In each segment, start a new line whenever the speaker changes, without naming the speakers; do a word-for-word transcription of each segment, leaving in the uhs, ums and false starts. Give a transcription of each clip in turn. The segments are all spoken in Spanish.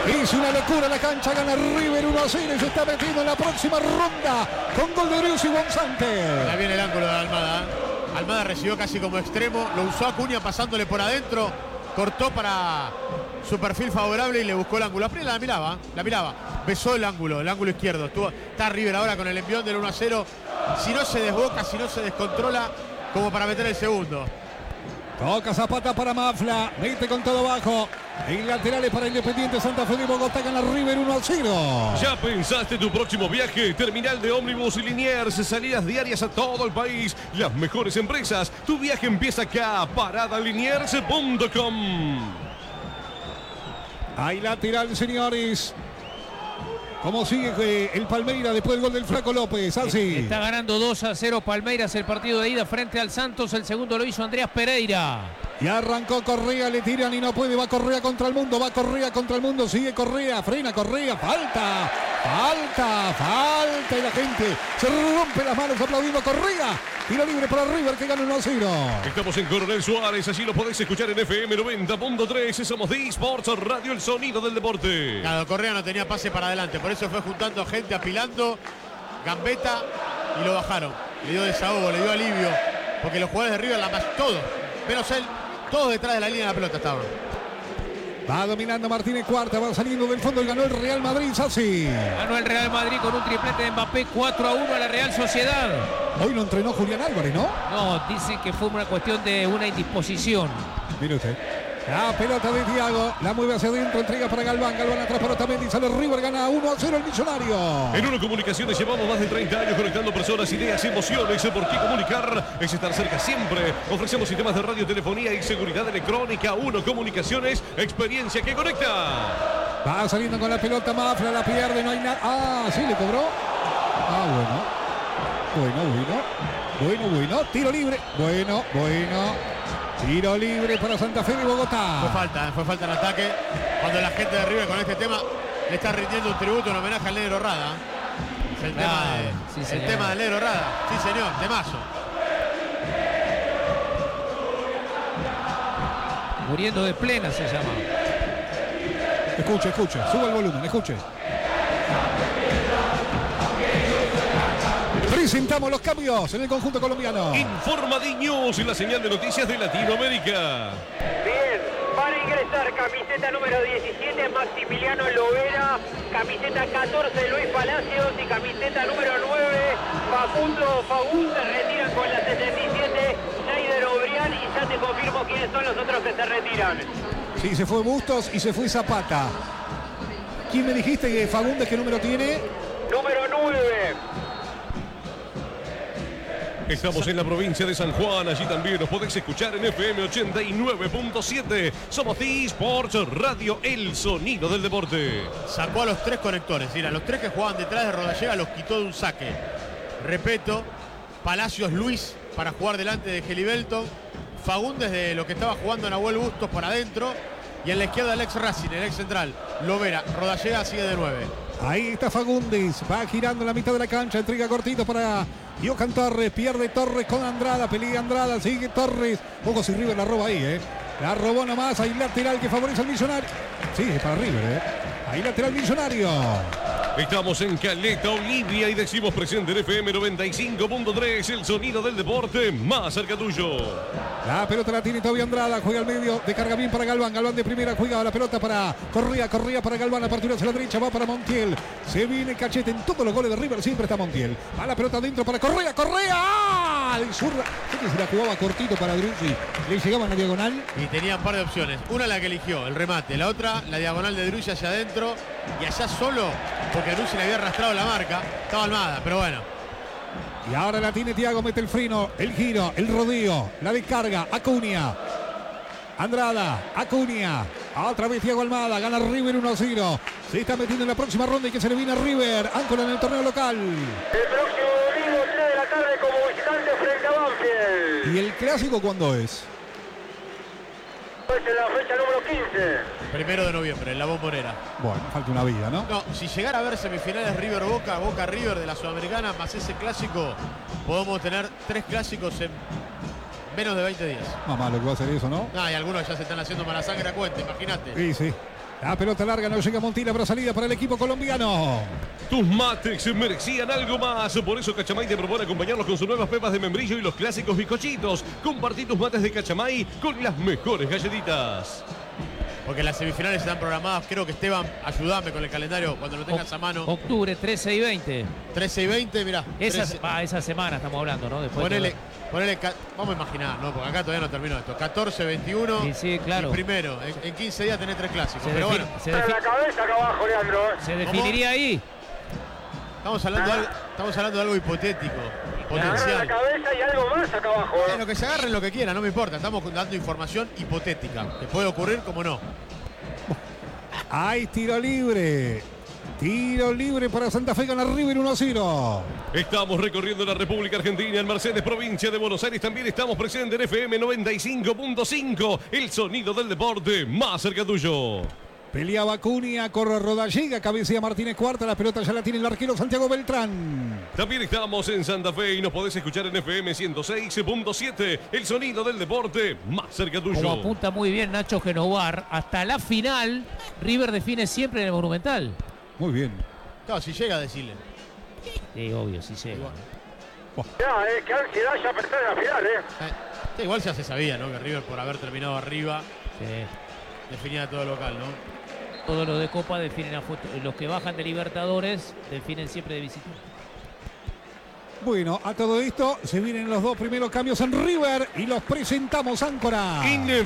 Es una locura la cancha, gana River uno a cero y se está metiendo en la próxima ronda con gol de Driussi Bonzante.
Ya viene el ángulo de Almada. Almada recibió casi como extremo, lo usó Acuña pasándole por adentro, cortó para su perfil favorable y le buscó el ángulo. Aprieta, la miraba, la miraba, besó el ángulo, el ángulo izquierdo. Estuvo, está River ahora con el envión del uno a cero. Si no se desboca, si no se descontrola, como para meter el segundo.
Toca Zapata para Mafla, mete con todo bajo. En laterales para Independiente Santa Fe de Bogotá, gana River uno a cero.
¿Ya pensaste tu próximo viaje? Terminal de ómnibus y Liniers, salidas diarias a todo el país, las mejores empresas. Tu viaje empieza acá, parada liniers punto com.
Hay lateral, señores. ¿Cómo sigue el Palmeiras después del gol del Flaco López? Así.
Está ganando dos a cero Palmeiras el partido de ida frente al Santos. El segundo lo hizo Andreas Pereira.
Y arrancó Correa, le tiran y no puede. Va Correa contra el mundo, va Correa contra el mundo. Sigue Correa, frena Correa, falta, falta, falta. Y la gente se rompe las manos aplaudiendo a Correa. Tiro libre para River que gana uno a cero.
Estamos en Coronel Suárez, allí lo podéis escuchar en F M noventa punto tres. Somos de Sports Radio, el sonido del deporte.
Claro, Correa no tenía pase para adelante, por eso fue juntando gente, apilando, gambeta y lo bajaron. Le dio desahogo, le dio alivio, porque los jugadores de River, la más, todos, menos él, todos detrás de la línea de la pelota estaban.
Va dominando Martínez Cuarta, va saliendo del fondo y ganó el Real Madrid, Sassi.
Ganó el Real Madrid con un triplete de Mbappé, cuatro a uno a la Real Sociedad.
Hoy lo entrenó Julián Álvarez, ¿no?
No, dicen que fue una cuestión de una indisposición.
Mire usted. La pelota de Thiago, la mueve hacia adentro, entrega para Galván, Galván atrás para Otamendi, sale River, gana uno a cero el Millonario.
En Uno Comunicaciones llevamos más de treinta años conectando personas, ideas, emociones. ¿Por qué comunicar? Es estar cerca siempre. Ofrecemos sistemas de radio, telefonía y seguridad electrónica. Uno Comunicaciones, experiencia que conecta.
Va saliendo con la pelota, Mafla la pierde, no hay nada. Ah, sí, le cobró. Ah, bueno. Bueno, bueno. Bueno, bueno. Tiro libre. Bueno, bueno. Tiro libre para Santa Fe de Bogotá.
Fue falta, fue falta en ataque. Cuando la gente de River con este tema le está rindiendo un tributo, un homenaje al Negro Rada. Es el, tema, de, sí, el tema del Negro Rada. Sí, señor, temazo.
Muriendo de plena se llama.
Escuche, escuche, suba el volumen, escuche. Presentamos los cambios en el conjunto colombiano.
Informa D News, la señal de noticias de Latinoamérica.
Bien, para ingresar camiseta número diecisiete Maximiliano Lovera, camiseta catorce Luis Palacios y camiseta número nueve Facundo Fagún se retiran con la setenta y siete Neider Obrián y ya te confirmo quiénes son los otros que se retiran.
Sí, se fue Bustos y se fue Zapata. ¿Quién me dijiste que Fagundes qué número tiene?
Número nueve.
Estamos en la provincia de San Juan, allí también nos podéis escuchar en F M ochenta y nueve punto siete. Somos de Sports Radio, el sonido del deporte.
Sacó a los tres conectores, mira, los tres que jugaban detrás de Rodallega los quitó de un saque. Repeto, Palacios Luis para jugar delante de Gelibelton, Fagundes de lo que estaba jugando Nahuel Bustos por adentro y en la izquierda el ex Racing, el ex central, Lovera. Rodallega sigue de nueve.
Ahí está Fagundes, va girando en la mitad de la cancha, entrega cortito para Johan Torres, pierde Torres con Andrada, pelea Andrada, sigue Torres, poco si River la roba ahí, eh. La robó nomás, hay lateral que favorece al Millonario. Sí, es para River, eh. Ahí lateral Millonario.
Estamos en Caleta, Olivia y decimos presente en F M noventa y cinco punto tres, el sonido del deporte más cerca tuyo.
La pelota la tiene todavía Andrada, juega al medio, descarga bien para Galván, Galván de primera, juega la pelota para Correa, Correa para Galván, apertura hacia la derecha, va para Montiel, se viene Cachete, en todos los goles de River siempre está Montiel, va la pelota adentro para Correa, Correa, ¡ah! De zurda, que se la jugaba cortito para Driussi, le llegaban a la diagonal.
Y tenía un par de opciones, una la que eligió, el remate, la otra, la diagonal de Driussi hacia adentro, y allá solo, porque Driussi le había arrastrado la marca, estaba Almada, pero bueno.
Y ahora la tiene Thiago, mete el freno, el giro, el rodeo, la descarga, Acuña. Andrada, Acuña. Otra vez Thiago Almada, gana River uno a cero. Se está metiendo en la próxima ronda y que se le viene a River, áncora en el torneo local.
El próximo domingo, tres de la tarde, como visitante frente a Banfield.
¿Y el clásico cuándo es?
Es en la fecha número quince.
Primero de noviembre, en la Bombonera.
Bueno, falta una vida, ¿no?
No, si llegara a ver semifinales River-Boca, Boca-River de la Sudamericana, más ese clásico, podemos tener tres clásicos en menos de veinte días.
Mamá, lo que va a hacer eso, ¿no?
No, y algunos ya se están haciendo mala sangre a cuenta, imagínate.
Sí, sí. La pelota larga, no llega Montiel, habrá salida para el equipo colombiano.
Tus mates merecían algo más. Por eso Cachamay te propone acompañarlos con sus nuevas pepas de membrillo y los clásicos bizcochitos. Compartí tus mates de Cachamay con las mejores galletitas.
Porque las semifinales están programadas. Creo que Esteban, ayúdame con el calendario cuando lo tengas
O-
a mano.
Octubre trece y veinte.
trece y veinte, mirá.
Esa,
trece.
ah, esa semana estamos hablando, ¿no? Después
Ponele,
de-
ponele, ca- vamos a imaginar, ¿no? Porque acá todavía no terminó esto. catorce, veintiuno.
Sí, sí, claro.
Y primero, en, en quince días tenés tres clásicos.
Se,
Pero
defi-
bueno,
se
En
defi-
la cabeza acá abajo, Leandro. ¿eh?
se definiría ahí.
estamos hablando, de algo, estamos hablando de algo hipotético,
Agarra la
potencial.
cabeza y algo más acá abajo. ¿eh?
Bueno, que se agarren lo que quieran, no me importa. Estamos dando información hipotética. Que puede ocurrir como no.
Hay tiro libre. Tiro libre para Santa Fe, gana River uno a cero.
Estamos recorriendo la República Argentina, en Mercedes, provincia de Buenos Aires. También estamos presentes en F M noventa y cinco punto cinco. El sonido del deporte más cerca tuyo.
Peleaba Acuña, corre Rodallega, cabecea Martínez Cuarta, la pelota ya la tiene el arquero Santiago Beltrán.
También estamos en Santa Fe y nos podés escuchar en F M ciento seis punto siete. El sonido del deporte más cerca tuyo.
Como apunta muy bien Nacho Genovar, hasta la final River define siempre en el Monumental.
Muy bien.
Claro, si llega a decirle.
Sí, obvio, sí llega.
Igual,
Ya, eh, qué ansiedad ya pensar en la final, ¿eh?
eh, sí, igual ya se sabía, ¿no? Que River, por haber terminado arriba,
Sí.
definía todo local, ¿no?
Todos los de Copa definen a fut- los que bajan de Libertadores definen siempre de visitante.
Bueno, a todo esto se vienen los dos primeros cambios en River y los presentamos, Áncora.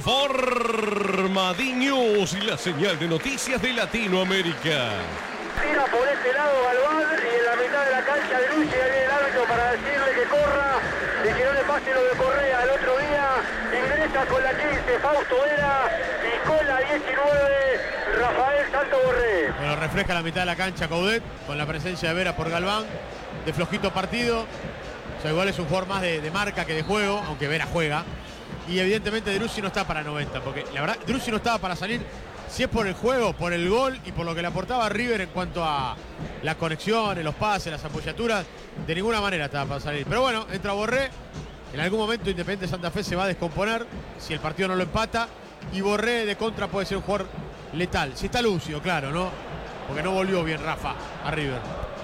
Informa News, la señal de noticias de Latinoamérica.
Tira por este lado Galván y en la mitad de la cancha de Luis llega el árbitro para decirle que corra y que no le pase lo de Correa. El otro día ingresa con la quince Fausto Vera y con la diecinueve Rafael Santo Borré.
Bueno, refresca la mitad de la cancha Coudet con la presencia de Vera por Galván. De flojito partido. O sea, igual es un jugador más de, de marca que de juego, aunque Vera juega. Y evidentemente Drussi no está para noventa, porque la verdad Drussi no estaba para salir. Si es por el juego, por el gol y por lo que le aportaba River en cuanto a las conexiones, los pases, las apoyaturas, de ninguna manera estaba para salir. Pero bueno, entra Borré. En algún momento Independiente Santa Fe se va a descomponer si el partido no lo empata. Y Borré de contra puede ser un jugador letal. Si está lúcido, claro, ¿no? Porque no volvió bien Rafa a River.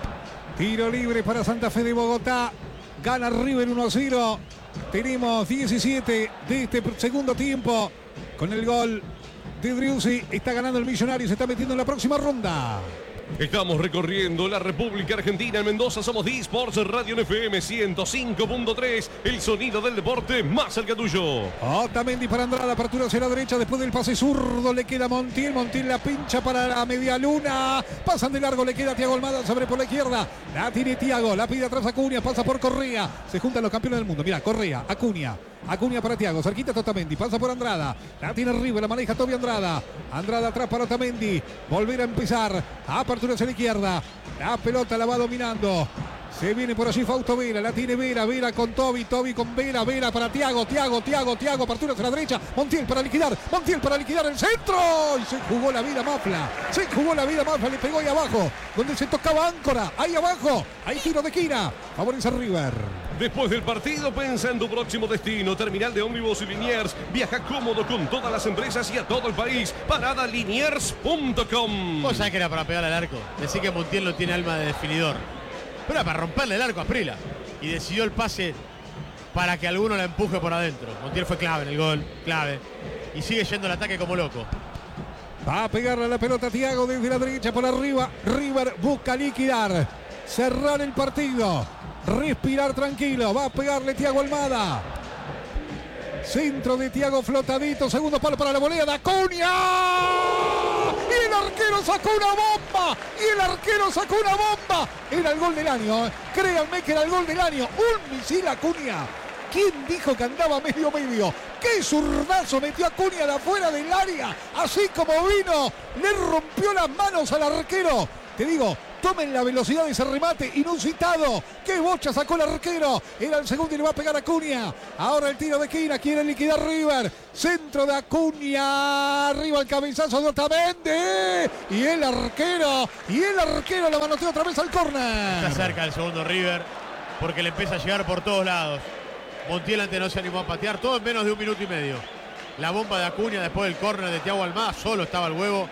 Tiro libre para Santa Fe de Bogotá. Gana River uno a cero. Tenemos diecisiete de este segundo tiempo. Con el gol de Driussi. Está ganando el Millonario. Se está metiendo en la próxima ronda.
Estamos recorriendo la República Argentina. En Mendoza somos de Sports Radio en F M ciento cinco punto tres. El sonido del deporte más cerca tuyo.
Otamendi para Andrada, apertura hacia la derecha, después del pase zurdo le queda Montiel, Montiel la pincha para la media luna, pasan de largo, le queda Thiago Almada, sobre por la izquierda, la tiene Thiago, la pide atrás Acuña, pasa por Correa, se juntan los campeones del mundo, mira, Correa, Acuña, Acuña para Thiago, cerquita Otamendi, pasa por Andrada, la tiene River, la maneja Toby Andrada, Andrada atrás para Otamendi, volver a empezar, apertura hacia la izquierda, la pelota la va dominando. Se viene por allí Fausto Vera, la tiene Vera, Vera con Toby, Toby con Vera, Vera para Thiago, Thiago, Thiago, Thiago, apertura hacia la derecha, Montiel para liquidar, Montiel para liquidar el centro, y se jugó la vida Mafla, se jugó la vida Mafla, le pegó ahí abajo, donde se tocaba Áncora, ahí abajo, hay tiro de esquina, favorece a River.
Después del partido, pensa en tu próximo destino. Terminal de ómnibus y Liniers. Viaja cómodo con todas las empresas y a todo el país. Parada liniers punto com.
¿Vos sabés que era para pegar al arco? Decir que Montiel no tiene alma de definidor. Pero era para romperle el arco a Asprila. Y decidió el pase para que alguno la empuje por adentro. Montiel fue clave en el gol, clave. Y sigue yendo el ataque como loco.
Va a pegarle a la pelota Thiago desde la derecha por arriba. River busca liquidar, cerrar el partido, respirar tranquilo. Va a pegarle Thiago Almada. Centro de Thiago flotadito. Segundo palo para la volea de Acuña. Y el arquero sacó una bomba. Y el arquero sacó una bomba. Era el gol del año. ¿eh? Créanme que era el gol del año. Un misil Acuña. ¿Quién dijo que andaba medio medio? ¡Qué zurdazo metió Acuña de afuera del área! Así como vino, le rompió las manos al arquero. Te digo, tomen la velocidad de ese remate inusitado. ¡Qué bocha sacó el arquero! Era el segundo y le va a pegar a Acuña. Ahora el tiro de esquina, quiere liquidar River. Centro de Acuña. Arriba el cabezazo de Otamendi. Y el arquero, y el arquero la manoteó otra vez al córner.
Está cerca el segundo River, porque le empieza a llegar por todos lados. Montiel antes no se animó a patear, todo en menos de un minuto y medio. La bomba de Acuña después del córner de Thiago Almada, solo estaba el huevo.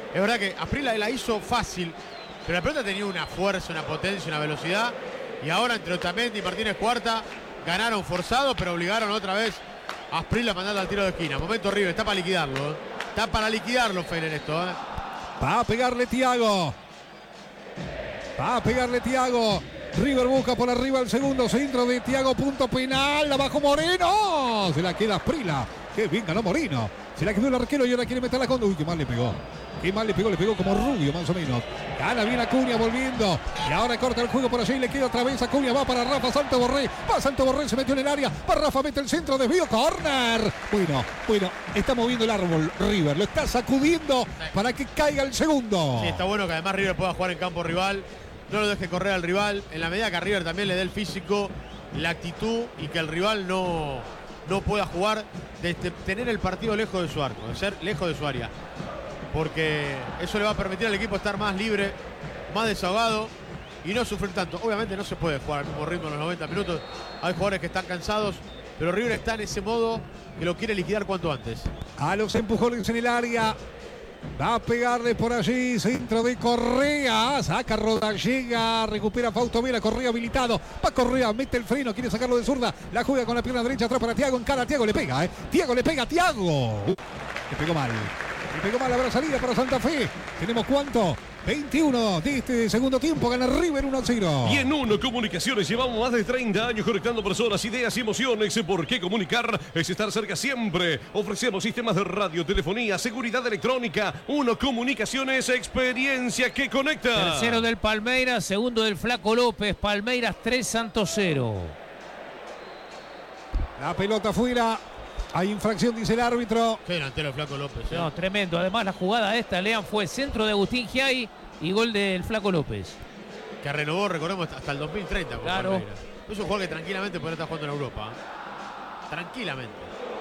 Es verdad que Asprilla la hizo fácil, pero la pelota tenía una fuerza, una potencia, una velocidad. Y ahora entre Otamendi y Martínez Cuarta ganaron forzado, pero obligaron otra vez a Asprilla a mandarla al tiro de esquina. Momento River, está para liquidarlo. ¿eh? Está para liquidarlo, Feiler, esto. ¿eh?
Va a pegarle Thiago. Va a pegarle Thiago. River busca por arriba el segundo centro de Thiago, punto penal, la bajó Moreno, se la queda Asprilla, qué bien ganó Moreno, se la quedó el arquero y ahora quiere meterla con... Uy, qué mal le pegó, qué mal le pegó, le pegó como Rubio más o menos, gana bien Acuña volviendo, y ahora corta el juego por allí, le queda otra vez Acuña, va para Rafa, Santo Borré, va Santo Borré, se metió en el área, va Rafa, mete el centro, desvío, córner, bueno, bueno, está moviendo el árbol River, lo está sacudiendo para que caiga el segundo.
Sí, está bueno que además River pueda jugar en campo rival. No lo deje correr al rival, en la medida que a River también le dé el físico, la actitud y que el rival no, no pueda jugar, de tener el partido lejos de su arco, de ser lejos de su área. Porque eso le va a permitir al equipo estar más libre, más desahogado y no sufrir tanto. Obviamente no se puede jugar al mismo ritmo en los noventa minutos, hay jugadores que están cansados, pero River está en ese modo que lo quiere liquidar cuanto antes.
A los empujones en el área. Va a pegarle por allí, centro de Correa, saca Rodallega, recupera Fausto Vera, Correa habilitado, va Correa, mete el freno, quiere sacarlo de zurda, la juega con la pierna derecha atrás para Thiago, en cara, Thiago le pega, eh, Thiago le pega, Thiago, le pegó mal, le pegó mal, habrá salida para Santa Fe, tenemos cuánto, veintiuno de este segundo tiempo, gana River uno a cero.
Y en Uno Comunicaciones llevamos más de treinta años conectando personas, ideas y emociones. ¿Por qué comunicar? Es estar cerca siempre. Ofrecemos sistemas de radio, telefonía, seguridad electrónica. Uno Comunicaciones, experiencia que conecta.
Tercero del Palmeiras, segundo del Flaco López. Palmeiras tres, Santos cero.
La pelota fuera. Hay infracción, dice el árbitro.
Qué delantero Flaco López. ¿eh?
No, tremendo. Además, la jugada esta, Lean, fue centro de Agustín Giai y gol del Flaco López.
Que renovó, recordemos, hasta el dos mil treinta. Con
claro.
Palmeiras. Es un jugador que tranquilamente podría estar jugando en Europa. ¿eh? Tranquilamente.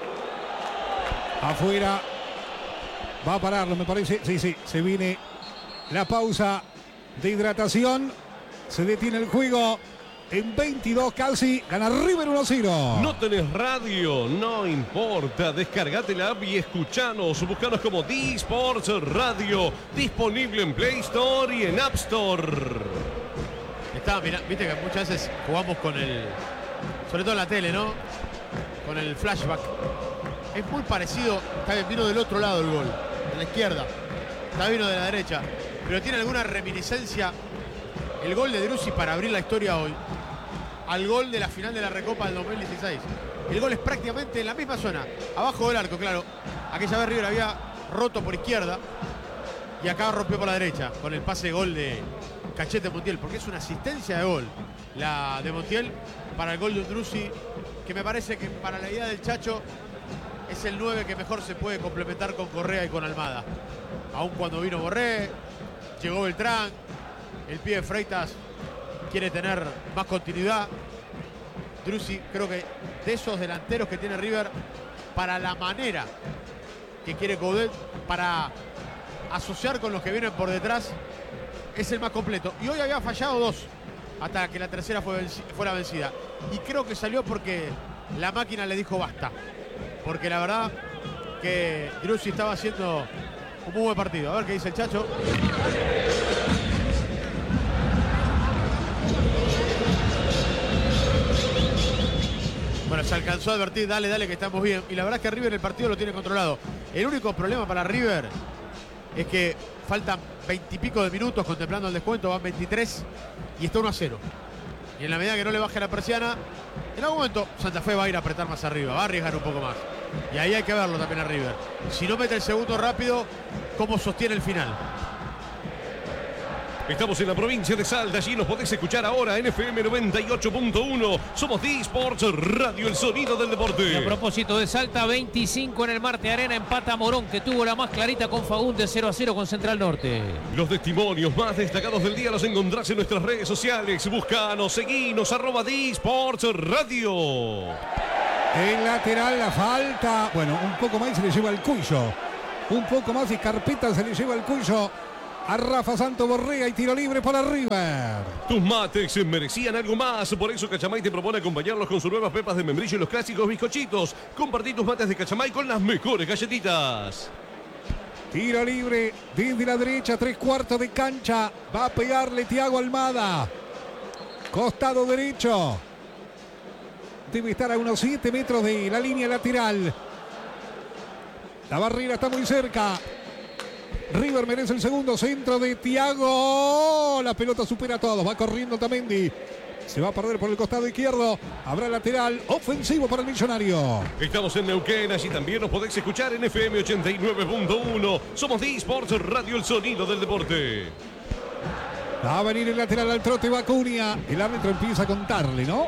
Afuera. Va a pararlo, me parece. Sí, sí. Se viene la pausa de hidratación. Se detiene el juego. En veintidós casi, gana River uno a cero.
No tenés radio, no importa. Descargate la app y escuchanos. Buscanos como D-Sports Radio. Disponible en Play Store y en App Store.
Estaba, mirá, viste que muchas veces jugamos con el... Sobre todo en la tele, ¿no? Con el flashback. Es muy parecido. Está bien, vino del otro lado el gol. De la izquierda. Está vino de la derecha. Pero tiene alguna reminiscencia el gol de Driussi para abrir la historia hoy al gol de la final de la Recopa del dos mil dieciséis. El gol es prácticamente en la misma zona, abajo del arco, claro. Aquella vez River había roto por izquierda y acá rompió por la derecha con el pase de gol de Cachete Montiel, porque es una asistencia de gol la de Montiel para el gol de Driussi, que me parece que para la idea del Chacho es el nueve que mejor se puede complementar con Correa y con Almada. Aun cuando vino Borré, llegó Beltrán, el pibe Freitas quiere tener más continuidad. Driussi, creo que de esos delanteros que tiene River, para la manera que quiere Coudet, para asociar con los que vienen por detrás, es el más completo. Y hoy había fallado dos, hasta que la tercera fue venci- fuera vencida. Y creo que salió porque la máquina le dijo basta. Porque la verdad que Driussi estaba haciendo un muy buen partido. A ver qué dice el Chacho. Bueno, se alcanzó a advertir, dale, dale, que estamos bien. Y la verdad es que River el partido lo tiene controlado. El único problema para River es que faltan veintipico de minutos contemplando el descuento, van veintitrés y está uno a cero. Y en la medida que no le baje la persiana, en algún momento Santa Fe va a ir a apretar más arriba, va a arriesgar un poco más. Y ahí hay que verlo también a River. Si no mete el segundo rápido, ¿cómo sostiene el final?
Estamos en la provincia de Salta, allí nos podés escuchar ahora en F M noventa y ocho punto uno. Somos D-Sports Radio, el sonido del deporte.
Y a propósito de Salta, veinticinco en el Marte Arena, empata Morón, que tuvo la más clarita con Fagundes, cero a cero con Central Norte.
Los testimonios más destacados del día los encontrás en nuestras redes sociales. Búscanos, seguinos, arroba D-Sports Radio.
El lateral, la falta. Bueno, un poco más y se le lleva el Cuyo. Un poco más y Carpeta se le lleva el Cuyo a Rafa Santo Borré y tiro libre para River.
Tus mates merecían algo más, por eso Cachamay te propone acompañarlos con sus nuevas pepas de membrillo y los clásicos bizcochitos. Compartí tus mates de Cachamay con las mejores galletitas.
Tiro libre desde la derecha, tres cuartos de cancha. Va a pegarle Thiago Almada. Costado derecho. Debe estar a unos siete metros de la línea lateral. La barrera está muy cerca. River merece el segundo. Centro de Thiago. La pelota supera a todos. Va corriendo Tamendi. Se va a perder por el costado izquierdo. Habrá lateral ofensivo para el Millonario.
Estamos en Neuquén, allí también nos podéis escuchar en F M ochenta y nueve punto uno. Somos de eSports Radio, el sonido del deporte.
Va a venir el lateral al trote, va Acuña. El árbitro empieza a contarle, ¿no?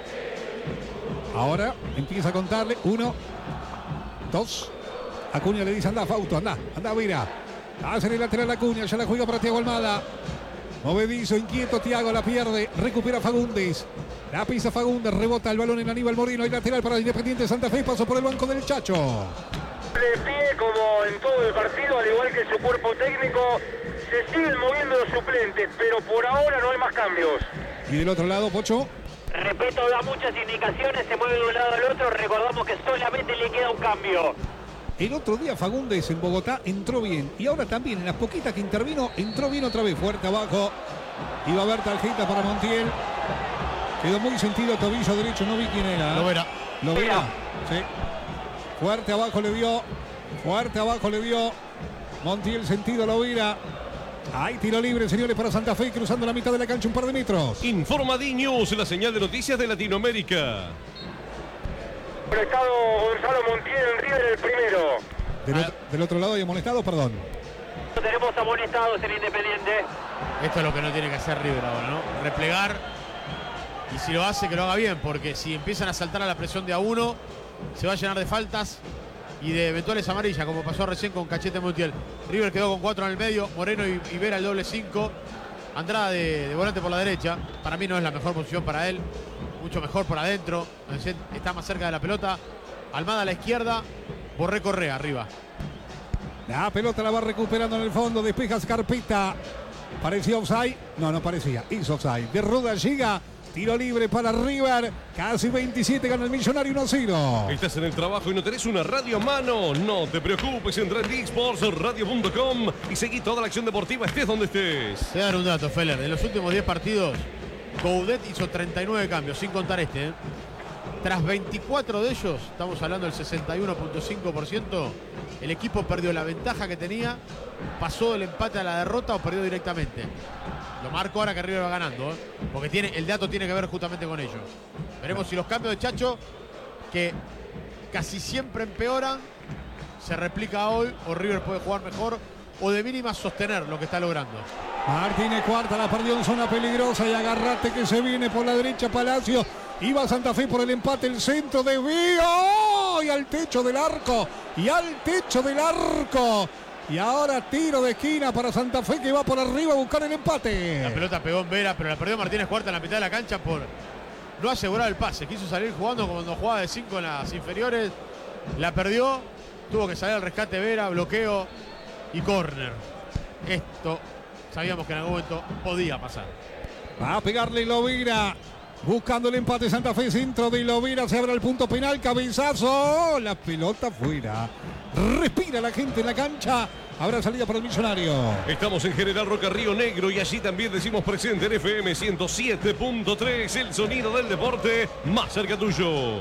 Ahora empieza a contarle. Uno, dos. Acuña le dice, anda Fausto, anda, anda Vera. Hace el lateral Acuña, ya la juega para Thiago Almada. Movedizo, inquieto, Thiago la pierde, recupera Fagundes. La pisa Fagundes, rebota el balón en Aníbal Moreno. Y lateral para el Independiente Santa Fe, pasó por el banco del Chacho.
De pie como en todo el partido, al igual que su cuerpo técnico, se siguen moviendo los suplentes, pero por ahora no hay más cambios.
Y del otro lado, Pocho.
Repeto, da muchas indicaciones, se mueve de un lado al otro, recordamos que solamente le queda un cambio.
El otro día Fagundes en Bogotá entró bien. Y ahora también, en las poquitas que intervino, entró bien otra vez. Fuerte abajo. Iba a haber tarjeta para Montiel. Quedó muy sentido, tobillo derecho. No vi quién era.
Lo verá.
Lo verá. Sí. Fuerte abajo le dio. Fuerte abajo le dio. Montiel sentido lo vira. Hay tiro libre, señores, para Santa Fe. Cruzando la mitad de la cancha un par de metros.
Informa D News, la señal de noticias de Latinoamérica.
Prestado Gonzalo Montiel en River el primero.
Del, otro, del otro lado hay amonestados, perdón.
Tenemos amonestados en Independiente.
Esto es lo que no tiene que hacer River ahora, ¿no? Replegar. Y si lo hace, que lo haga bien, porque si empiezan a saltar a la presión de a uno, se va a llenar de faltas y de eventuales amarillas, como pasó recién con Cachete Montiel. River quedó con cuatro en el medio, Moreno y, y Vera el doble cinco. Andrada de, de volante por la derecha. Para mí no es la mejor posición para él. Mucho mejor por adentro. Está más cerca de la pelota. Almada a la izquierda. Borré Correa arriba.
La pelota la va recuperando en el fondo. Despeja Scarpetta. ¿Parecía offside? No, no parecía. Hizo offside. De Ruda llega. Tiro libre para River. Casi veintisiete, gana el Millonario uno a cero.
Estás en el trabajo y no tenés una radio a mano. No te preocupes, entra en eSports Radio punto com y seguí toda la acción deportiva, estés donde estés.
Te voy a dar un dato, Feller. En los últimos diez partidos, Coudet hizo treinta y nueve cambios, sin contar este. ¿eh? Tras veinticuatro de ellos, estamos hablando del sesenta y uno punto cinco por ciento, el equipo perdió la ventaja que tenía, pasó del empate a la derrota o perdió directamente. Lo marco ahora que River va ganando, ¿eh? porque tiene, el dato tiene que ver justamente con ello. Veremos si los cambios de Chacho, que casi siempre empeoran, se replica hoy, o River puede jugar mejor, o de mínima sostener lo que está logrando.
Martínez Cuarta la perdió en zona peligrosa y agarrate que se viene por la derecha Palacio. Iba Santa Fe por el empate, el centro de Vío y al techo del arco, y al techo del arco. Y ahora tiro de esquina para Santa Fe, que va por arriba a buscar el empate.
La pelota pegó en Vera, pero la perdió Martínez Cuarta en la mitad de la cancha por no asegurar el pase. Quiso salir jugando como cuando jugaba de cinco en las inferiores. La perdió, tuvo que salir al rescate Vera, bloqueo y córner. Esto sabíamos que en algún momento podía pasar.
Va a pegarle Lovira. Buscando el empate Santa Fe, centro de Lovira, se abre el punto penal, cabezazo, la pelota fuera. Respira la gente en la cancha, habrá salida para el Millonario.
Estamos en General Roca, Río Negro, y allí también decimos presente en F M ciento siete punto tres, el sonido del deporte más cerca tuyo.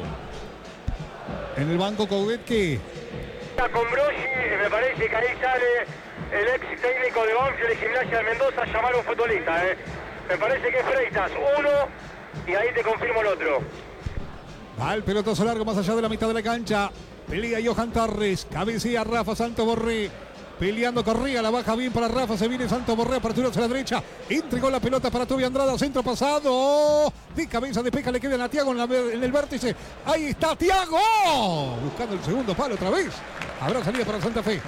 En el banco Coudet, ¿qué?
Con Broggi, me parece que ahí sale el ex técnico de Banfield y Gimnasia de Mendoza a llamar a un futbolista. ¿eh? Me parece que es Freitas, uno. Y ahí te confirmo el otro.
Va el pelotazo largo más allá de la mitad de la cancha. Pelea Johan Torres. Cabecea Rafa Santos Borré. Peleando Correa. La baja bien para Rafa. Se viene Santos Borré. Apertura hacia la derecha. Entregó la pelota para Toby Andrada. Centro pasado. De cabeza despeja. Le quedan a Thiago en, la, en el vértice. Ahí está Thiago. Buscando el segundo palo otra vez. Habrá salida para Santa Fe.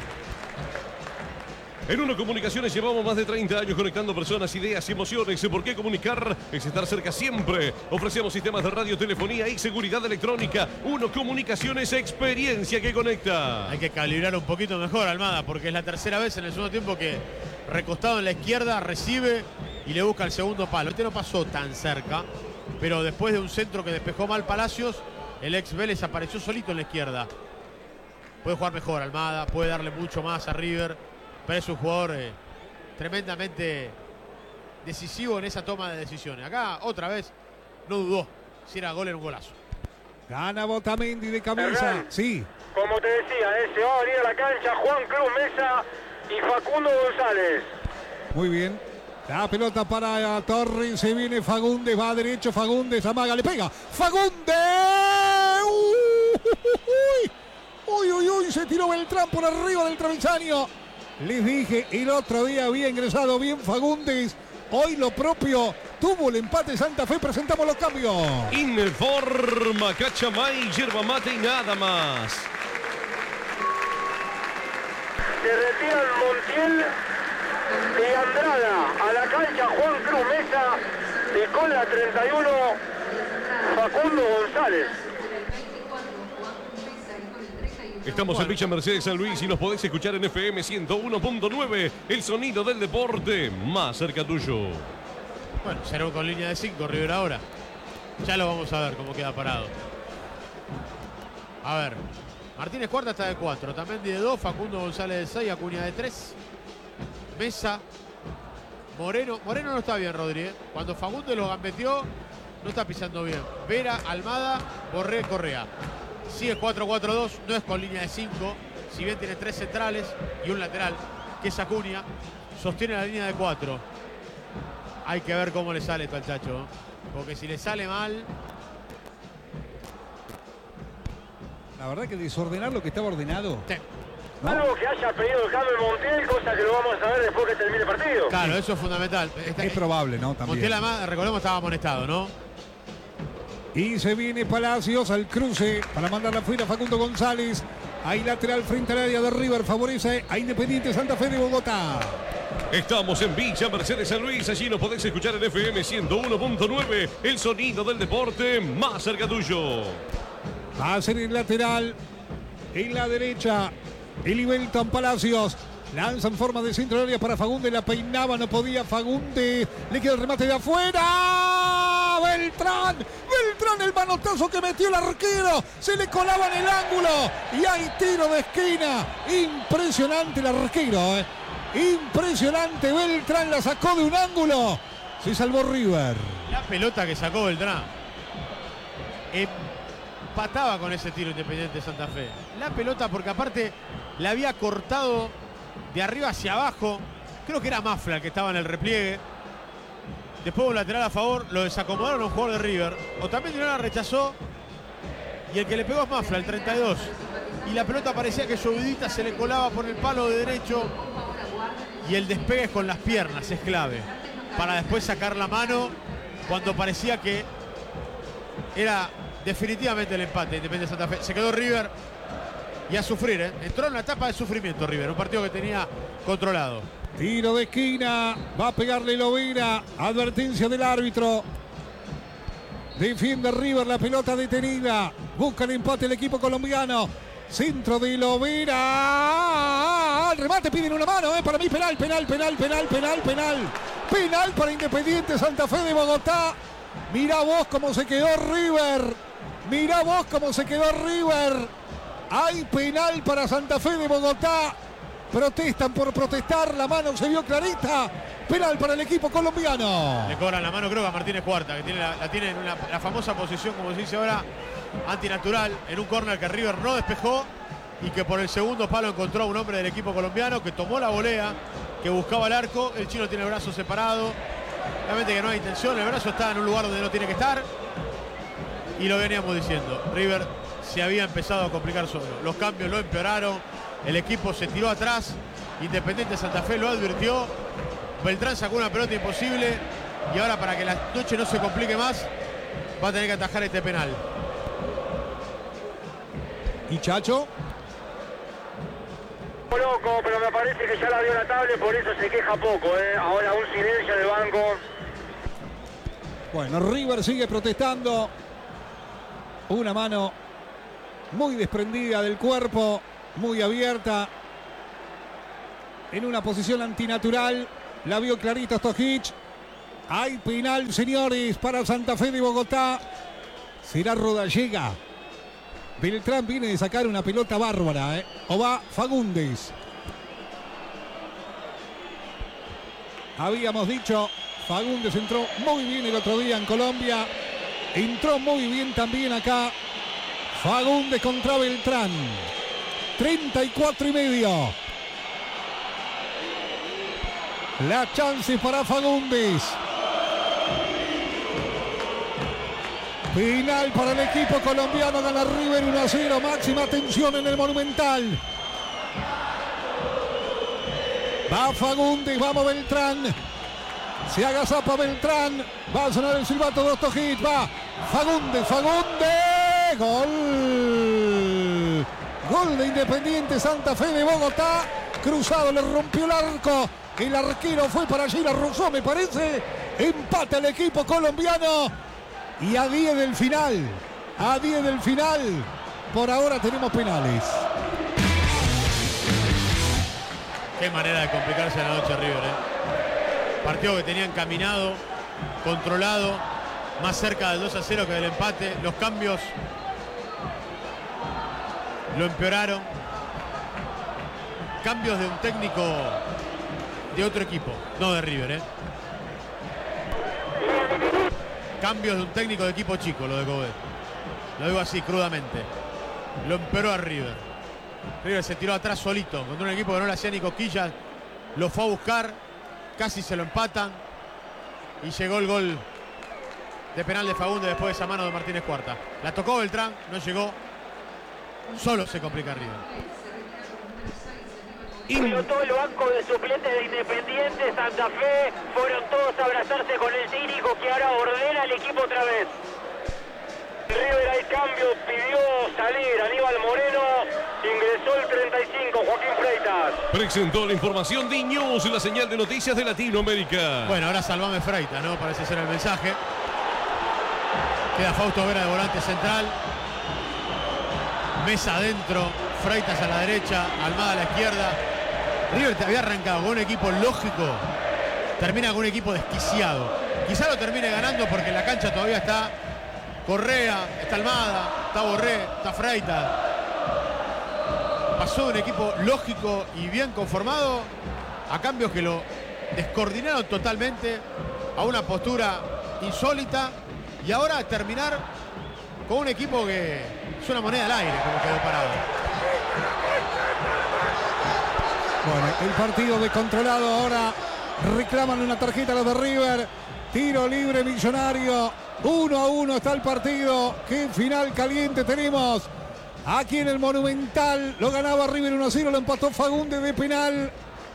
En Uno Comunicaciones llevamos más de treinta años conectando personas, ideas y emociones. ¿Por qué comunicar? Es estar cerca siempre. Ofrecemos sistemas de radio, telefonía y seguridad electrónica. Uno Comunicaciones, experiencia que conecta.
Hay que calibrar un poquito mejor, Almada, porque es la tercera vez en el segundo tiempo que recostado en la izquierda recibe y le busca el segundo palo. Este no pasó tan cerca, pero después de un centro que despejó mal Palacios, el ex Vélez apareció solito en la izquierda. Puede jugar mejor Almada, puede darle mucho más a River. pero es un jugador eh, tremendamente decisivo en esa toma de decisiones. Acá, otra vez, no dudó si era gol en un golazo.
Gana Botamendi de camisa.
Hernán.
Sí.
Como te decía, eh, se va a venir a la cancha Juan Cruz Mesa y Facundo González.
Muy bien. La pelota para Torres. Se viene Fagundes. Va derecho. Fagundes. Amaga. Le pega. Fagundes. Uy, uy, uy, uy. Se tiró Beltrán por arriba del travesaño. Les dije, el otro día había ingresado bien Fagundes. Hoy lo propio. Tuvo el empate Santa Fe. Presentamos los cambios.
Informa Cachamay, yerba mate y nada más.
Se retiran Montiel y Andrada a la cancha Juan Cruz Mesa y con la treinta y uno Facundo González.
Estamos en Villa Mercedes San Luis y nos podés escuchar en F M ciento uno punto nueve, el sonido del deporte más cerca tuyo.
Bueno, será con línea de cinco River ahora. Ya lo vamos a ver cómo queda parado. A ver, Martínez Cuarta está de cuatro, Tamendi de dos, Facundo González de seis, Acuña de tres, Mesa, Moreno. Moreno no está bien, Rodríguez. Cuando Facundo lo gambeteó, no está pisando bien. Vera, Almada, Borré, Correa. Sigue cuatro cuatro dos, no es con línea de cinco, si bien tiene tres centrales y un lateral, que es Acuña, sostiene la línea de cuatro. Hay que ver cómo le sale esto al Chacho, porque si le sale mal...
La verdad que desordenar lo que estaba ordenado.
Sí.
¿No?
Algo que haya pedido el cambio Montiel, cosa que lo vamos a ver después que termine el partido.
Claro, eso es fundamental. Está,
Es probable, ¿no? También.
Montiel, además, recordemos, estaba amonestado, ¿no?
Y se viene Palacios al cruce para mandarla afuera Facundo González. Hay lateral frente al área de River. Favorece a Independiente Santa Fe de Bogotá.
Estamos en Villa Mercedes San Luis. Allí nos podés escuchar en F M ciento uno punto nueve, el sonido del deporte más cerca tuyo.
Va a ser el lateral en la derecha. Elivelton Palacios. Lanza en forma de centro de área para Fagundes. La peinaba, no podía Fagundes. Le queda el remate de afuera. Beltrán. Beltrán, el manotazo que metió el arquero. Se le colaba en el ángulo. Y hay tiro de esquina. Impresionante el arquero. ¿eh? Impresionante. Beltrán la sacó de un ángulo. Se salvó River.
La pelota que sacó Beltrán. Empataba con ese tiro Independiente Santa Fe. La pelota, porque aparte la había cortado de arriba hacia abajo. Creo que era Mafla el que estaba en el repliegue. Después un lateral a favor. Lo desacomodaron a un jugador de River. O también no la rechazó. Y el que le pegó es Mafla, el treinta y dos. Y la pelota parecía que subidita se le colaba por el palo de derecho. Y el despegue con las piernas es clave. Para después sacar la mano cuando parecía que era definitivamente el empate. Independiente Santa Fe. Se quedó River. Y a sufrir, ¿eh? Entró en una etapa de sufrimiento River. Un partido que tenía controlado.
Tiro de esquina. Va a pegarle Lovera. Advertencia del árbitro. Defiende River, la pelota detenida. Busca el empate el equipo colombiano. Centro de Lovera. Al remate piden una mano, ¿eh? Para mí penal, penal, penal, penal, penal, penal. Penal para Independiente Santa Fe de Bogotá. Mirá vos cómo se quedó River. Mirá vos cómo se quedó River. Hay penal para Santa Fe de Bogotá. Protestan por protestar. La mano se vio clarita. Penal para el equipo colombiano.
Le cobran la mano, creo que a Martínez Cuarta, que tiene la, la tiene en una, la famosa posición, como se dice ahora, antinatural, en un córner que River no despejó y que por el segundo palo encontró a un hombre del equipo colombiano que tomó la volea, que buscaba el arco. El chino tiene el brazo separado. Obviamente que no hay intención, el brazo está en un lugar donde no tiene que estar. Y lo veníamos diciendo, River se había empezado a complicar solo. Los cambios lo empeoraron, el equipo se tiró atrás, Independiente Santa Fe lo advirtió, Beltrán sacó una pelota imposible y ahora, para que la noche no se complique más, va a tener que atajar este penal.
¿Y Chacho?
Loco, pero me parece que ya la vio la tabla, por eso se queja poco, ¿eh? Ahora un silencio del banco.
Bueno, River sigue protestando. Una mano muy desprendida del cuerpo, muy abierta, en una posición antinatural. La vio clarito Stojic. Hay penal, señores, para Santa Fe de Bogotá. Será Rodallega. Beltrán viene de sacar una pelota bárbara, ¿eh? O va Fagundes. habíamos dicho, Fagundes entró muy bien el otro día en Colombia. Entró muy bien también acá. Fagundes contra Beltrán. treinta y cuatro y medio. La chance para Fagundes. Final para el equipo colombiano. Gana River uno a cero. Máxima tensión en el Monumental. Va Fagundes. Vamos Beltrán. Se agazapa Beltrán. Va a sonar el silbato de Ostojit. Va Fagundes. Fagundes. Gol. Gol de Independiente Santa Fe de Bogotá. Cruzado, le rompió el arco. El arquero fue para allí, la rozó, me parece. Empata el equipo colombiano. Y a diez del final. A diez del final. Por ahora tenemos penales.
Qué manera de complicarse la noche River, ¿eh? Partido que tenían caminado, controlado, más cerca del dos a cero que del empate. Los cambios lo empeoraron. Cambios de un técnico de otro equipo, no de River, ¿eh? Cambios de un técnico de equipo chico, lo de Coudet. Lo digo así, crudamente. Lo empeoró a River. River se tiró atrás solito, contra un equipo que no le hacía ni cosquillas. Lo fue a buscar, casi se lo empatan. Y llegó el gol de penal de Fagundes después de esa mano de Martínez Cuarta. La tocó Beltrán, no llegó. Solo se complica River.
Pero todo el banco de suplentes de Independiente Santa Fe fueron todos a abrazarse con el técnico que ahora ordena el equipo otra vez. River hay cambio, pidió salir Aníbal Moreno, ingresó el treinta y cinco Joaquín Freitas.
Presentó la información de News, la señal de noticias de Latinoamérica.
Bueno, ahora salvame Freitas, ¿no? Parece ser el mensaje. Queda Fausto Vera de volante central. Mesa adentro, Freitas a la derecha, Almada a la izquierda. River había arrancado con un equipo lógico, termina con un equipo desquiciado. Quizá lo termine ganando porque en la cancha todavía está Correa, está Almada, está Borré, está Freitas. Pasó de un equipo lógico y bien conformado a cambios que lo descoordinaron totalmente, a una postura insólita, y ahora a terminar con un equipo que es una moneda al aire, como quedó parado.
Bueno, el partido descontrolado ahora. Reclaman una tarjeta los de River. Tiro libre Millonario. Uno a uno está el partido. Qué final caliente tenemos aquí en el Monumental. Lo ganaba River uno a cero. Lo empató Fagundes de penal.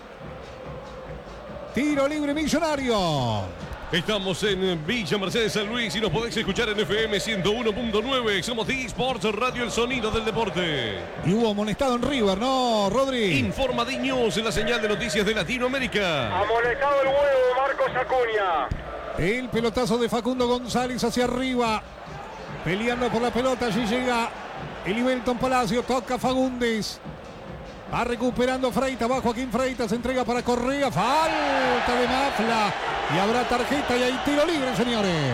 Tiro libre Millonario.
Estamos en Villa Mercedes San Luis y nos podéis escuchar en F M ciento uno punto nueve. Somos D-Sports Radio, el sonido del deporte.
Y hubo amonestado en River, ¿no, Rodri?
Informa D-News en la señal de noticias de Latinoamérica.
Amonestado el huevo Marcos Acuña.
El pelotazo de Facundo González hacia arriba. Peleando por la pelota, allí llega Elivelton Palacio, toca Fagundes. Va recuperando Freitas, va Joaquín Freitas, se entrega para Correa, falta de Mafla. Y habrá tarjeta y hay tiro libre, señores.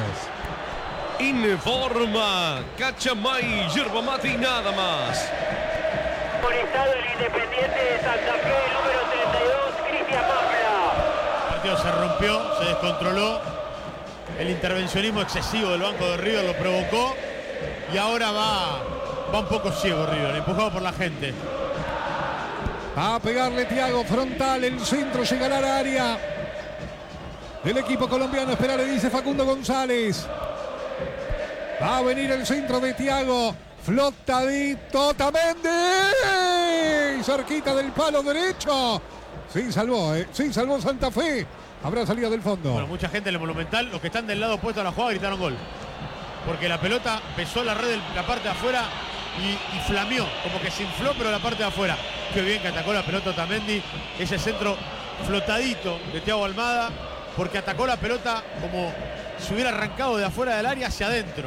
Informa Cachamay, yerba mate y nada más.
Conectado el Independiente de Santa Fe, número treinta y dos, Cristian Mafla.
El partido se rompió, se descontroló. El intervencionismo excesivo del banco de River lo provocó. Y ahora va, va un poco ciego River, empujado por la gente.
A pegarle Thiago frontal, el centro llegará al área del equipo colombiano. Espera, le dice Facundo González. Va a venir el centro de Thiago. Flotadito Tamendi. Cerquita del palo derecho. Sí, salvó, ¿eh? Sí, salvó Santa Fe. Habrá salido del fondo.
Bueno, mucha gente en el Monumental, los que están del lado opuesto a la jugada, gritaron gol. Porque la pelota pesó la red de la parte de afuera y, y flameó. Como que se infló, pero la parte de afuera. Qué bien que atacó la pelota Otamendi. Ese centro flotadito de Thiago Almada. Porque atacó la pelota como si hubiera arrancado de afuera del área hacia adentro.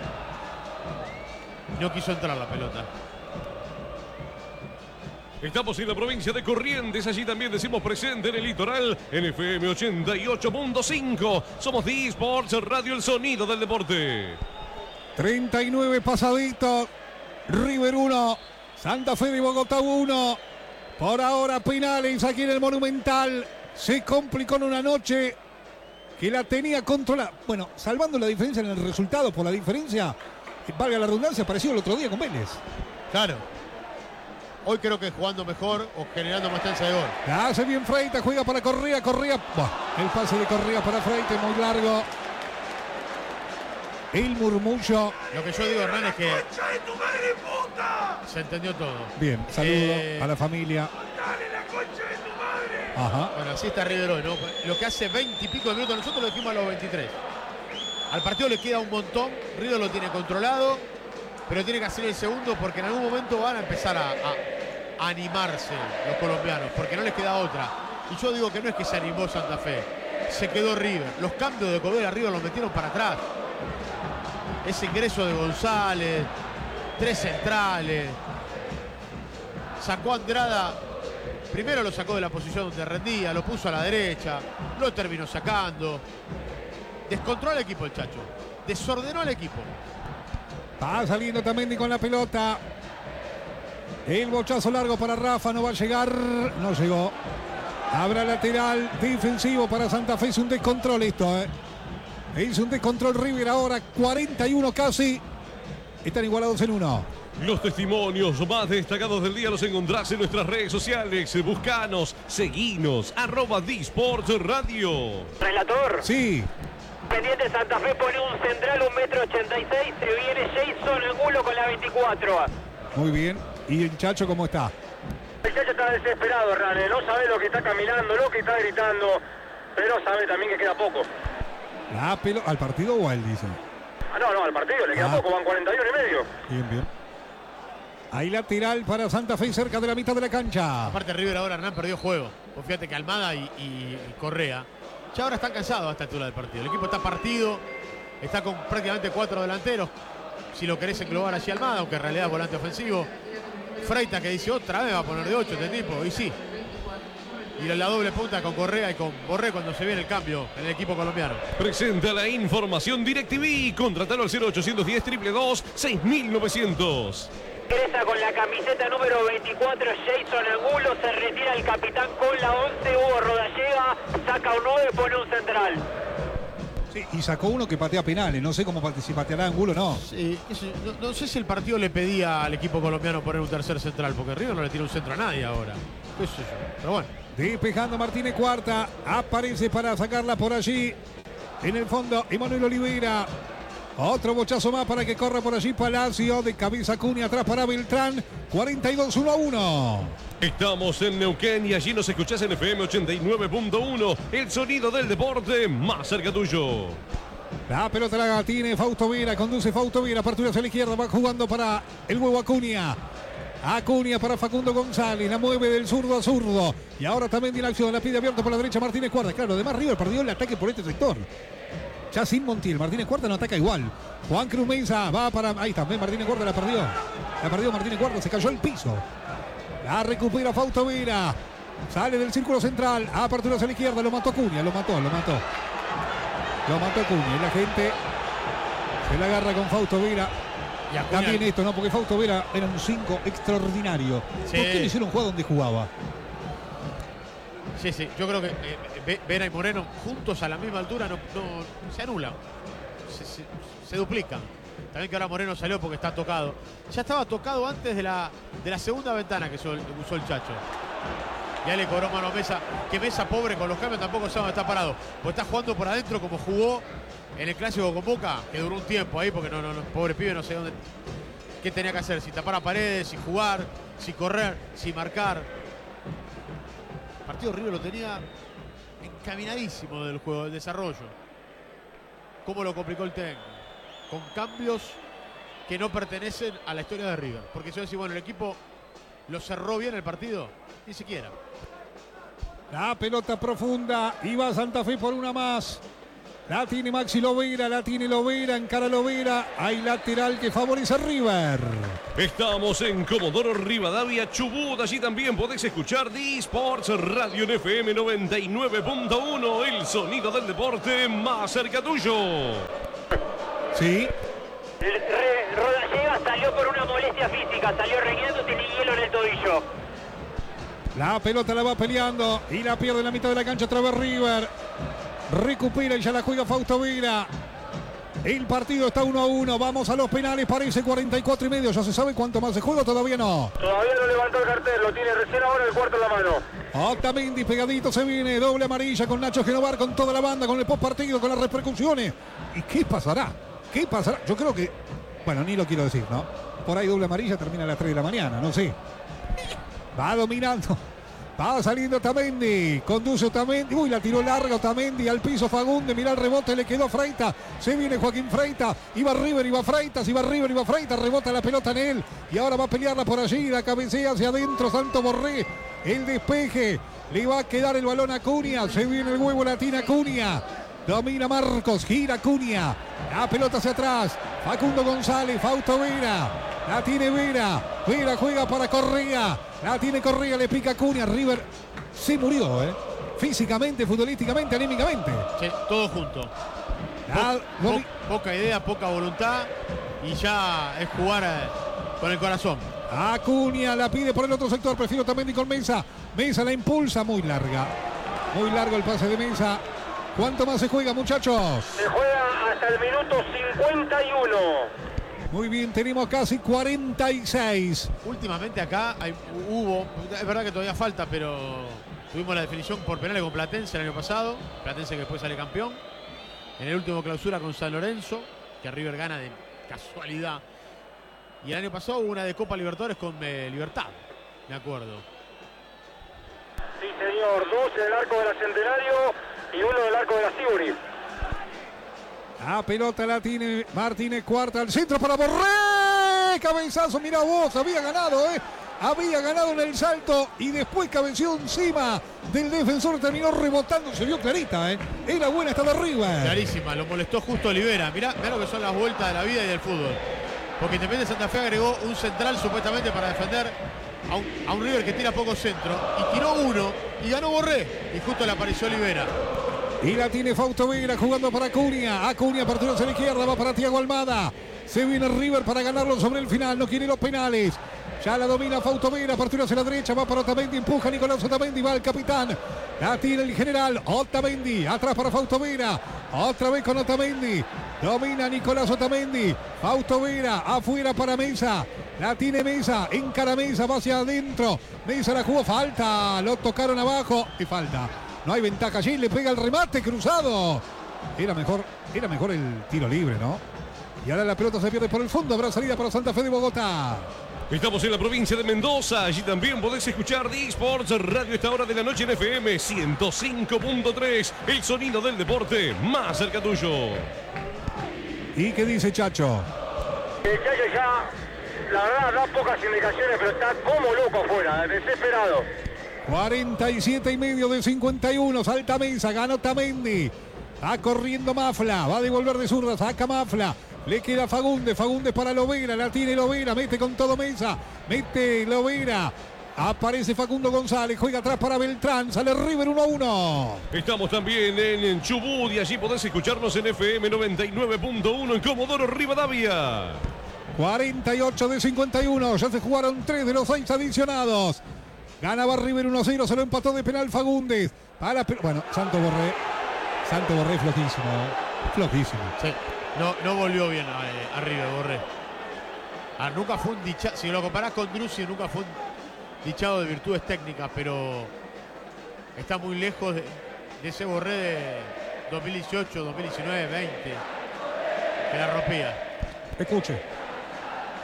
No quiso entrar la pelota.
Estamos en la provincia de Corrientes, allí también decimos presente en el litoral, en F M ochenta y ocho punto cinco. Somos D-Sports Radio, el sonido del deporte.
treinta y nueve pasadito. River uno, Santa Fe de Bogotá uno. Por ahora penales aquí en el Monumental. se complicó en una noche que la tenía controlada. Bueno, salvando la diferencia en el resultado por la diferencia, valga la redundancia, parecido el otro día con Vélez.
Claro. Hoy creo que jugando mejor o generando más chance de gol.
La hace bien Freitas, juega para Correa, Correa. Bah, el pase de Correa para Freitas, muy largo. El murmullo.
Lo que yo digo, Hernán, es que se entendió todo.
Bien, saludo
Eh,
a la familia. Ajá.
Bueno, así está River hoy, ¿no? Lo que hace veinte y pico de minutos, nosotros lo dijimos a los veintitrés. Al partido le queda un montón, River lo tiene controlado, pero tiene que hacer el segundo porque en algún momento van a empezar a, a, a animarse los colombianos, porque no les queda otra. Y yo digo que no es que se animó Santa Fe, se quedó River. Los cambios de Cobera River los metieron para atrás. Ese ingreso de González, tres centrales, sacó a Andrada, primero lo sacó de la posición donde rendía, lo puso a la derecha, lo terminó sacando. Descontroló al equipo el Chacho, desordenó al equipo.
Va saliendo Tamendi con la pelota. El bochazo largo para Rafa, no va a llegar, no llegó. Habrá lateral defensivo para Santa Fe, es un descontrol esto, ¿eh? Es un descontrol River ahora, cuarenta y uno casi. Están igualados en uno.
Los testimonios más destacados del día los encontrás en nuestras redes sociales. Buscanos, seguinos, arroba D-Sports Radio.
Relator.
Sí.
Pendiente Santa Fe pone un central, un metro ochenta y seis. Se viene Jason Angulo con la veinticuatro.
Muy bien. ¿Y el Chacho cómo está?
El Chacho está desesperado, Rane. No sabe lo que está caminando, lo que está gritando, pero sabe también que queda poco.
La pelota al partido o a él, dice.
Ah, no, no, al partido le queda
Ah.
poco, van cuarenta y uno y medio.
Bien, bien. Ahí lateral para Santa Fe cerca de la mitad de la cancha.
Aparte River ahora, Hernán, perdió juego. Pues fíjate que Almada y, y- y Correa ya ahora están cansados a esta altura del partido. El equipo está partido, está con prácticamente cuatro delanteros. Si lo querés englobar así Almada, aunque en realidad es volante ofensivo. Freitas que dice otra vez va a poner de ocho este tipo, y sí. Y la doble punta con Correa y con Borré cuando se viene el cambio en el equipo colombiano.
Presenta la información DirecTV. Contratalo al cero ochocientos diez, dos dos dos, seis mil novecientos.
Ingresa con la camiseta número veinticuatro Jason Angulo, se retira el capitán con la once, Hugo Rodallega, saca un nueve, pone un central.
Sí, y sacó uno que patea penales. No sé cómo pate- si pateará Angulo o no.
Sí, qué sé yo, no, no sé si el partido le pedía al equipo colombiano poner un tercer central, porque River no le tira un centro a nadie ahora. Qué sé yo, pero bueno.
Despejando Martínez Cuarta. Aparece para sacarla por allí. En el fondo, Emanuel Oliveira. Otro bochazo más para que corra por allí Palacio. De cabeza Cunha atrás para Beltrán. cuarenta y dos, uno a uno.
Estamos en Neuquén y allí nos escuchás en F M ochenta y nueve punto uno. El sonido del deporte más cerca tuyo.
La pelota la tiene Fausto Vera. Conduce Fausto Vera. Apertura hacia la izquierda. Va jugando para el huevo Acuña. Acuña para Facundo González. La mueve del zurdo a zurdo. Y ahora también tiene acción. La pide abierta por la derecha Martínez Cuarta. Claro, además River perdió el ataque por este sector. Ya sin Montiel. Martínez Cuarta no ataca igual. Juan Cruz Mesa va para... Ahí también Martínez Cuarta la perdió. La perdió Martínez Cuarta. Se cayó al piso. La recupera Fausto Vera. Sale del círculo central. Apertura hacia la izquierda. Lo mató Acuña. Lo mató, lo mató. Lo mató Acuña. Y la gente se la agarra con Fausto Vera.
Y Acuña-
También esto, ¿no? Porque Fausto Vera era un cinco extraordinario.
Sí.
¿Por qué le hicieron jugar donde jugaba?
Sí, sí, yo creo que eh, Ve- Vera y Moreno juntos a la misma altura no, no- se anulan, se, se- se duplican. También que ahora Moreno salió porque está tocado. Ya estaba tocado antes de la, de la segunda ventana que usó, el- usó el Chacho. Ya le cobró mano a Mesa, que Mesa pobre con los cambios tampoco sabe dónde está parado. Porque está jugando por adentro como jugó en el clásico con Boca, que duró un tiempo ahí porque no, no, no, pobre pibe no sé dónde, qué tenía que hacer, si tapar a paredes, si jugar, si correr, si marcar. El partido River lo tenía encaminadísimo del juego, del desarrollo. ¿Cómo lo complicó el técnico? Con cambios que no pertenecen a la historia de River. Porque si yo decía, bueno, el equipo lo cerró bien el partido, ni siquiera.
La pelota profunda. Y va Santa Fe por una más. La tiene Maxi Lovera, la tiene Lovera, encara Lovera. Hay lateral que favorece a River.
Estamos en Comodoro Rivadavia, Chubut. Allí también podés escuchar D-Sports Radio en F M noventa y nueve punto uno. El sonido del deporte más cerca tuyo.
Sí.
Re- Rodallega salió por una molestia física, salió rengueando, tiene hielo en el tobillo.
La pelota la va peleando y la pierde en la mitad de la cancha otra vez River. Recupera y ya la juega Fausto Vera. El partido está uno a uno. Vamos a los penales. Parece cuarenta y cuatro y medio. ¿Ya se sabe cuánto más se juega? Todavía no.
Todavía no levantó el cartel. Lo tiene recién ahora el cuarto en la mano.
Otamendi pegadito se viene. Doble amarilla con Nacho Genovar, con toda la banda, con el post partido, con las repercusiones. ¿Y qué pasará? ¿Qué pasará? Yo creo que... Bueno, ni lo quiero decir, ¿no? Por ahí doble amarilla termina a las tres de la mañana. No sé. Va dominando. Va saliendo Otamendi, conduce Otamendi, uy, la tiró larga Otamendi al piso Fagundes, mirá el rebote, le quedó Freita, se viene Joaquín Freita, iba River, iba Freitas, iba River, iba Freita, rebota la pelota en él y ahora va a pelearla por allí, la cabecea hacia adentro Santo Borré, el despeje, le va a quedar el balón a Cunha, se viene el huevo latina Cunha, domina Marcos, gira Cunha, la pelota hacia atrás, Facundo González, Fausto Vera, la tiene Vera, Vera juega para Correa, la tiene Correa, le pica Cunha, River se murió, ¿eh? Físicamente, futbolísticamente, anímicamente.
Sí, todo junto.
La,
po, po, poca idea, poca voluntad y ya es jugar eh, con el corazón.
Acuña la pide por el otro sector, prefiero también con Mesa. Mesa la impulsa, muy larga. Muy largo el pase de Mesa. ¿Cuánto más se juega, muchachos?
Se juega hasta el minuto cincuenta y uno.
Muy bien, tenemos casi cuarenta y seis.
Últimamente acá hay, hubo, es verdad que todavía falta, pero tuvimos la definición por penales con Platense el año pasado. Platense que después sale campeón. En el último clausura con San Lorenzo, que River gana de casualidad. Y el año pasado hubo una de Copa Libertadores con eh, Libertad, me acuerdo.
Sí, señor, dos en el arco de la Centenario y uno del arco de la Siburi.
La pelota la tiene Martínez, cuarta al centro para Borré. Cabezazo, mirá vos, había ganado, ¿eh? Había ganado en el salto y después cabeció encima del defensor, terminó rebotando, se vio clarita, ¿eh? Era buena esta de arriba.
Clarísima, lo molestó justo Olivera. Mirá, mirá lo que son las vueltas de la vida y del fútbol. Porque Independiente Santa Fe agregó un central supuestamente para defender a un, a un River que tira poco centro. Y tiró uno y ganó Borré. Y justo le apareció Olivera.
Y la tiene Fausto Vera jugando para Acuña. Acuña, apertura hacia la izquierda, va para Thiago Almada. Se viene River para ganarlo sobre el final, no quiere los penales. Ya la domina Fausto Vera, apertura hacia la derecha, va para Otamendi, empuja Nicolás Otamendi, va el capitán. La tiene el general Otamendi, atrás para Fausto Vera. Otra vez con Otamendi. Domina Nicolás Otamendi. Fausto Vera, afuera para Mesa. La tiene Mesa, encara Mesa, va hacia adentro. Mesa la jugó, falta. Lo tocaron abajo y falta. No hay ventaja allí, le pega el remate cruzado. Era mejor, era mejor el tiro libre, ¿no? Y ahora la pelota se pierde por el fondo. Habrá salida para Santa Fe de Bogotá.
Estamos en la provincia de Mendoza. Allí también podés escuchar D-Sports Radio esta hora de la noche en F M ciento cinco punto tres. El sonido del deporte más cerca tuyo.
¿Y qué dice Chacho?
El Chacho ya, la verdad, da pocas indicaciones, pero está como loco afuera, desesperado.
cuarenta y siete y medio de cincuenta y uno. Salta Mesa, ganó Otamendi. Va corriendo Mafla, va a devolver de zurda, saca Mafla. Le queda Fagundes, Fagundes para Lovera, la tiene Lovera, mete con todo Mesa, mete Lovera. Aparece Facundo González, juega atrás para Beltrán, sale River uno a uno.
Estamos también en Chubut y allí podés escucharnos en F M noventa y nueve punto uno en Comodoro Rivadavia.
cuarenta y ocho de cincuenta y uno, ya se jugaron tres de los seis adicionados. Ganaba River uno a cero, se lo empató de penal Fagundes. Para, bueno, Santo Borré, Santo Borré flojísimo, flojísimo.
Sí. No, no volvió bien a, a River, Borré. Ah, nunca fue un dichado, si lo comparás con Drusi, nunca fue un dichado de virtudes técnicas, pero está muy lejos de, de ese Borré de dos mil dieciocho, dos mil diecinueve, veinte, que la rompía.
Escuche.